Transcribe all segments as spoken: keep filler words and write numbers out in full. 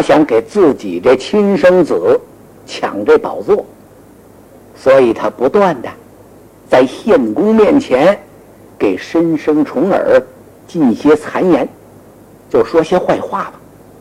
想给自己这亲生子抢这宝座，所以他不断的在献公面前给申生重耳进些谗言，就说些坏话吧。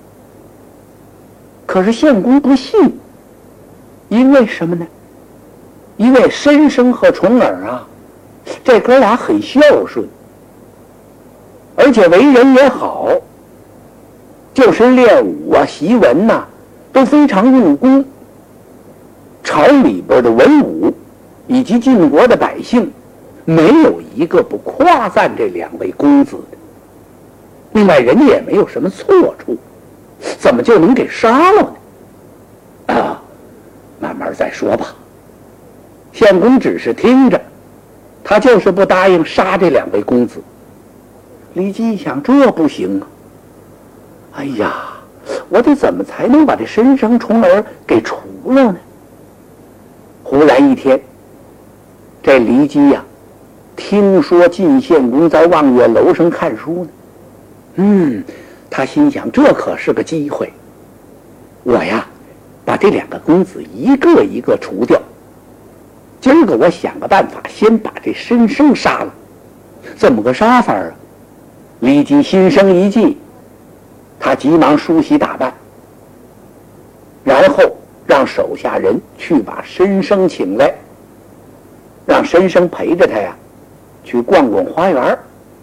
可是献公不信，因为什么呢？因为申生和重耳啊，这哥俩很孝顺，而且为人也好，就是练武啊、习文呐、啊，都非常用功。朝里边的文武以及晋国的百姓，没有一个不夸赞这两位公子的。另外，人家也没有什么错处，怎么就能给杀了呢？啊，慢慢再说吧。献公只是听着，他就是不答应杀这两位公子。李姬一想，这不行啊！哎呀，我得怎么才能把这申生重耳给除了呢？忽然一天，这骊姬呀，听说晋献公在望月楼上看书呢。嗯，他心想，这可是个机会，我呀，把这两个公子一个一个除掉。今儿个我想个办法，先把这申生杀了。怎么个杀法啊？骊姬心生一计，他急忙梳洗打扮，然后让手下人去把申生请来，让申生陪着他呀去逛逛花园。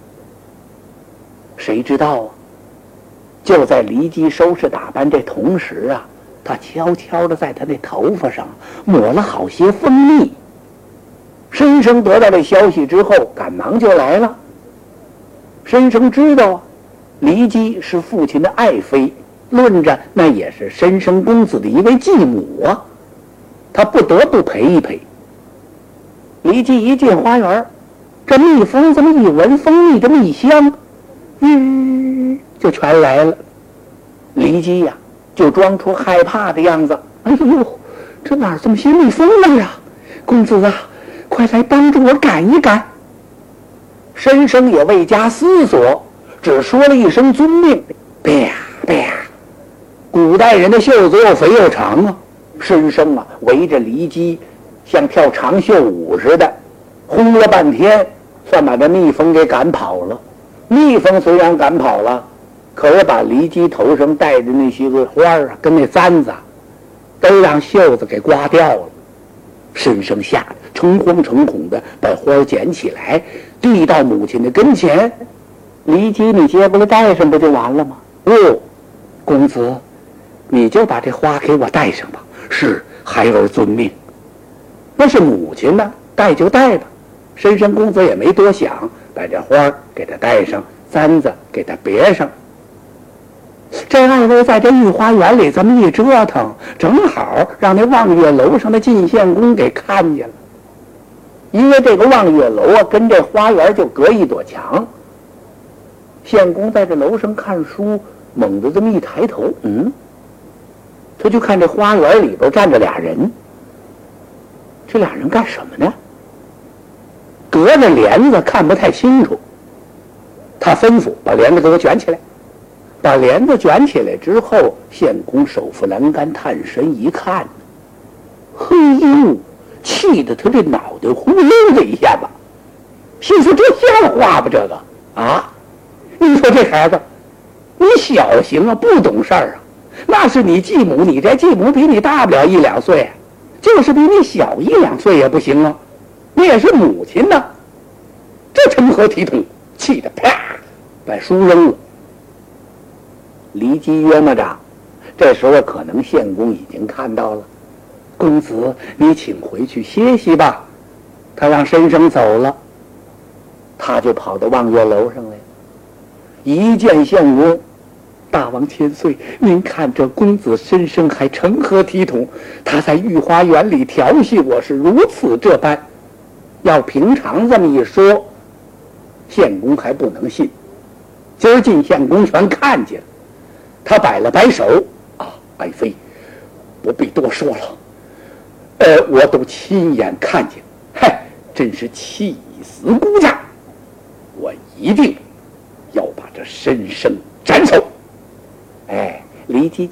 谁知道啊，就在骊姬收拾打扮这同时啊，他悄悄地在他那头发上抹了好些蜂蜜。申生得到这消息之后，赶忙就来了。申生知道啊，骊姬是父亲的爱妃，论着那也是申生公子的一位继母啊，他不得不陪一陪。骊姬一进花园，这蜜蜂这么一闻蜂蜜的蜜香，嗯，就全来了。骊姬呀，就装出害怕的样子。哎呦，这哪儿这么些蜜蜂来呀？公子啊，快来帮助我赶一赶。申生也未加思索，只说了一声遵命。啪啪，古代人的袖子又肥又长啊，申生啊围着骊姬像跳长袖舞似的轰了半天，算把这蜜蜂给赶跑了。蜜蜂虽然赶跑了，可是把骊姬头上戴的那些个花啊跟那簪子啊都让袖子给刮掉了。申生吓得诚惶诚恐的把花捡起来，递到母亲的跟前。骊姬，你接过来戴上不就完了吗？哦，公子，你就把这花给我戴上吧。是，孩儿遵命。那是母亲呢，戴就戴吧。申生公子也没多想，把这花给他戴上，簪子给他别上。这二位在这御花园里这么一折腾，正好让那望月楼上的晋献公给看见了。因为这个望月楼啊，跟这花园就隔一堵墙。献公在这楼上看书，猛地这么一抬头，嗯，他就看这花园里边站着俩人。这俩人干什么呢？隔着帘子看不太清楚。他吩咐把帘子给我卷起来。把帘子卷起来之后，献公手扶栏杆，探身一看，嘿呦，气得他这脑袋呼噜的一下子，心说这像话吧？这个啊，你说这孩子，你小行啊，不懂事儿啊，那是你继母，你这继母比你大不了一两岁，就是比你小一两岁也不行啊，你也是母亲呢，这成何体统？气得啪把书扔了。骊姬约摸着，这时候可能献公已经看到了。公子，你请回去歇息吧。他让申生走了，他就跑到望月楼上来，一见献公，大王千岁，您看这公子申生还成何体统？他在御花园里调戏我是如此这般。要平常这么一说，献公还不能信。今儿晋献公全看见了。他摆了摆手，啊，爱妃，不必多说了，呃，我都亲眼看见，嗨，真是气死孤家，我一定要把这申生斩首。哎，骊姬